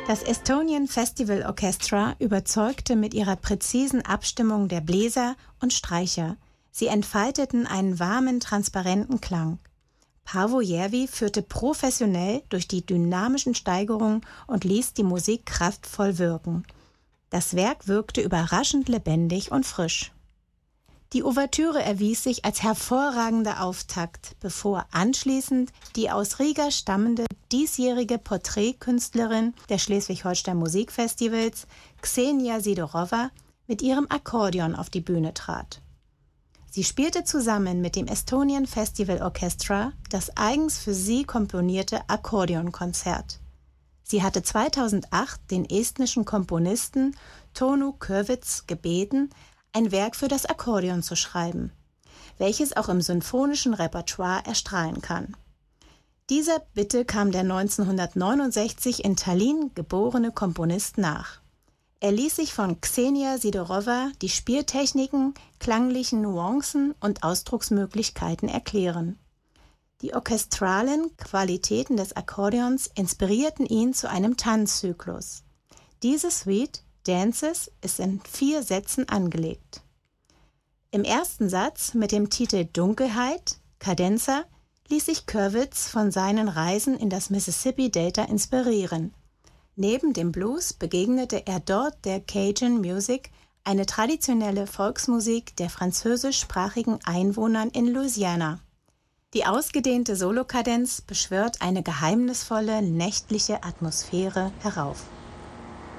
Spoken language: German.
Das Estonian Festival Orchestra überzeugte mit ihrer präzisen Abstimmung der Bläser und Streicher. Sie entfalteten einen warmen, transparenten Klang. Paavo Järvi führte professionell durch die dynamischen Steigerungen und ließ die Musik kraftvoll wirken. Das Werk wirkte überraschend lebendig und frisch. Die Ouvertüre erwies sich als hervorragender Auftakt, bevor anschließend die aus Riga stammende diesjährige Porträtkünstlerin der Schleswig-Holstein Musikfestivals, Ksenia Sidorova, mit ihrem Akkordeon auf die Bühne trat. Sie spielte zusammen mit dem Estonian Festival Orchestra das eigens für sie komponierte Akkordeonkonzert. Sie hatte 2008 den estnischen Komponisten Tõnu Kõrvits gebeten, ein Werk für das Akkordeon zu schreiben, welches auch im symphonischen Repertoire erstrahlen kann. Dieser Bitte kam der 1969 in Tallinn geborene Komponist nach. Er ließ sich von Ksenia Sidorova die Spieltechniken, klanglichen Nuancen und Ausdrucksmöglichkeiten erklären. Die orchestralen Qualitäten des Akkordeons inspirierten ihn zu einem Tanzzyklus. Diese Suite Dances ist in 4 Sätzen angelegt. Im ersten Satz mit dem Titel Dunkelheit, Cadenza, ließ sich Kõrvits von seinen Reisen in das Mississippi-Delta inspirieren. Neben dem Blues begegnete er dort der Cajun Music, eine traditionelle Volksmusik der französischsprachigen Einwohnern in Louisiana. Die ausgedehnte Solokadenz beschwört eine geheimnisvolle, nächtliche Atmosphäre herauf.